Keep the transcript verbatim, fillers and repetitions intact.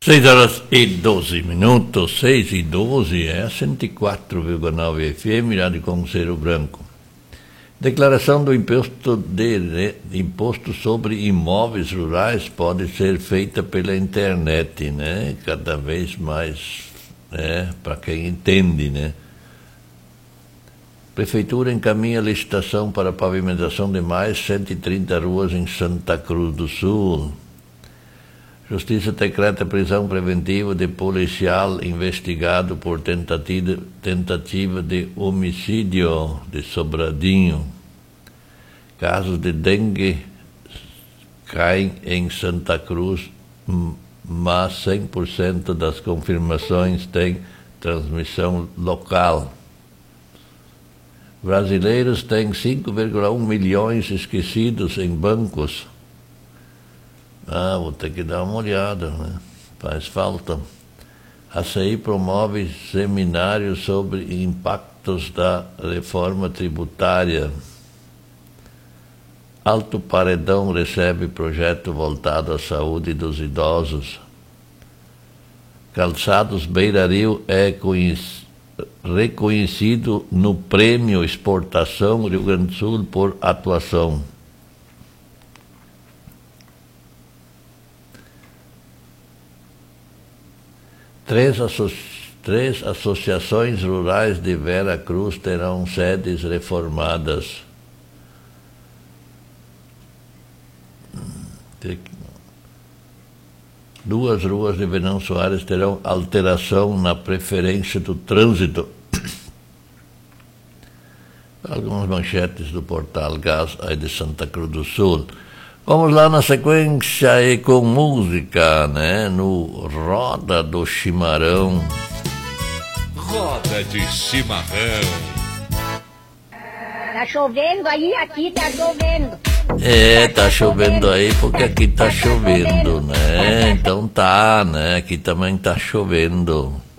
seis horas e doze minutos, seis e doze, é a cento e quatro vírgula nove F M, Rádio Conselho Branco. Declaração do imposto, de, imposto sobre imóveis rurais pode ser feita pela internet, né? Cada vez mais, né? Para quem entende, né? Prefeitura encaminha licitação para pavimentação de mais cento e trinta ruas em Santa Cruz do Sul. Justiça decreta prisão preventiva de policial investigado por tentativa, tentativa de homicídio de Sobradinho. Casos de dengue caem em Santa Cruz, mas cem por cento das confirmações têm transmissão local. Brasileiros têm cinco vírgula um milhões esquecidos em bancos. Ah, vou ter que dar uma olhada, né? Faz falta. A C I promove seminário sobre impactos da reforma tributária. Alto Paredão recebe projeto voltado à saúde dos idosos. Calçados Beira Rio é reconhecido no Prêmio Exportação Rio Grande do Sul por atuação. Três, asso três associações rurais de Vera Cruz terão sedes reformadas. Duas ruas de Venão Soares terão alteração na preferência do trânsito. Algumas manchetes do portal Gás aí de Santa Cruz do Sul. Vamos lá na sequência e com música, né? No Roda do Chimarrão. Roda de Chimarrão. Tá chovendo aí, aqui tá chovendo. É, tá chovendo aí porque aqui tá chovendo, né? Então tá, né? Aqui também tá chovendo.